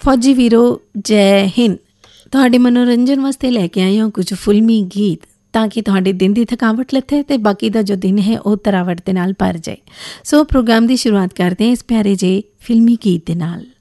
ਫੌਜੀ ਵੀਰੋ ਜੈ ਹਿੰਦ। ਤੁਹਾਡੇ ਮਨੋਰੰਜਨ ਵਾਸਤੇ ਲੈ ਕੇ ਆਏ ਹਾਂ ਕੁਝ ਫਿਲਮੀ ਗੀਤ ਤਾਂ ਕਿ ਤੁਹਾਡੇ ਦਿਨ ਦੀ ਥਕਾਵਟ ਲੱਥੇ ਅਤੇ ਬਾਕੀ ਦਾ ਜੋ ਦਿਨ ਹੈ ਉਹ ਤਰਾਵਟ ਦੇ ਨਾਲ ਭਰ ਜਾਏ। ਸੋ ਪ੍ਰੋਗਰਾਮ ਦੀ ਸ਼ੁਰੂਆਤ ਕਰਦੇ ਹਾਂ ਇਸ ਪਿਆਰੇ ਜਿਹੇ ਫਿਲਮੀ ਗੀਤ ਦੇ ਨਾਲ।